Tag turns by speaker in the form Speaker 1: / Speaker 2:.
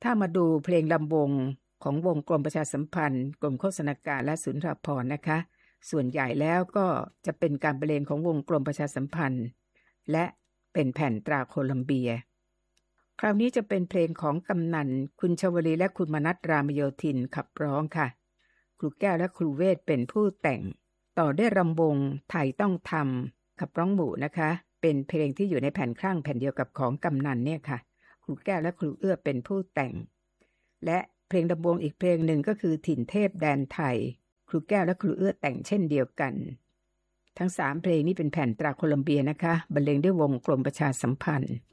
Speaker 1: ถ้ามาดูเพลงลำวงของวงกรมประชาสัมพันธ์กรมโฆษณาการและสุนทรภรณ์นะคะส่วนใหญ่แล้วก็จะเป็นการบรรเลงของวงกรมประชาสัมพันธ์และเป็นแผ่นตราโคลัมเบียคราวนี้จะเป็นเพลงของกำนันคุณชวลีและคุณมนัส รามโยธินขับร้องค่ะครูแก้วและครูเวทเป็นผู้แต่งต่อด้วยรำวงไทยต้องทำขับร้องหมู่นะคะเป็นเพลงที่อยู่ในแผ่นข้างแผ่นเดียวกับของกำนันเนี่ยค่ะครูแก้วและครูเอื้อเป็นผู้แต่งและเพลงรำวงอีกเพลงหนึ่งก็คือถิ่นเทพแดนไทยครูแก้วและครูเอื้อแต่งเช่นเดียวกันทั้ง3เพลงนี้เป็นแผ่นตราโคลัมเบียนะคะบรรเลงด้วยวงกรมประชาสัมพันธ์